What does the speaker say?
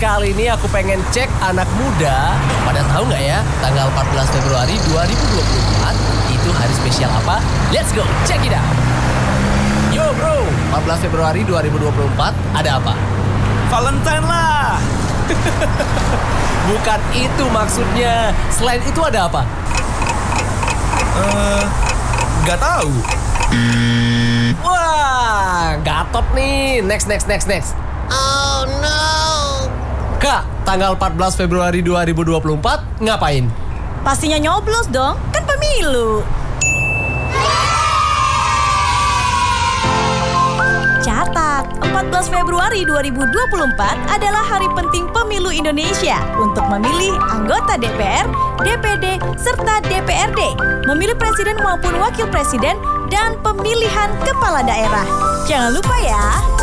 kali ini aku pengen cek anak muda. Pada tahu nggak ya, tanggal 14 Februari 2024 itu hari spesial apa? Let's go, check it out. Yo bro, 14 Februari 2024 ada apa? Valentine lah. Bukan itu maksudnya. Selain itu ada apa? Gak tahu. Wah, gatot nih. Next. Oh no. Kak, tanggal 14 Februari 2024 ngapain? Pastinya nyoblos dong, kan pemilu. Catat, 14 Februari 2024 adalah hari penting pemilu Indonesia untuk memilih anggota DPR, DPD, serta DPRD, memilih presiden maupun wakil presiden, dan pemilihan kepala daerah. Jangan lupa ya.